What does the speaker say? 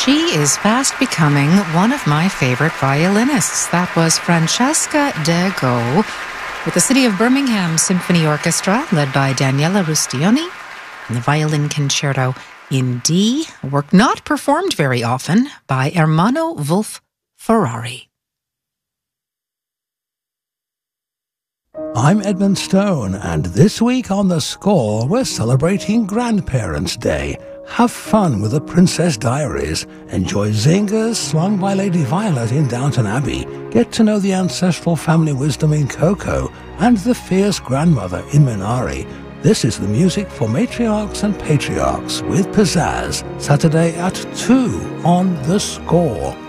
She is fast becoming one of my favorite violinists. That was Francesca Dego with the City of Birmingham Symphony Orchestra, led by Daniela Rustioni, and the Violin Concerto in D, a work not performed very often by Ermanno Wolf Ferrari. I'm Edmund Stone, and this week on The Score, we're celebrating Grandparents' Day. Have fun with The Princess Diaries. Enjoy zingers swung by Lady Violet in Downton Abbey. Get to know the ancestral family wisdom in Coco and the fierce grandmother in Minari. This is the music for matriarchs and patriarchs with pizzazz. Saturday at 2 on The Score.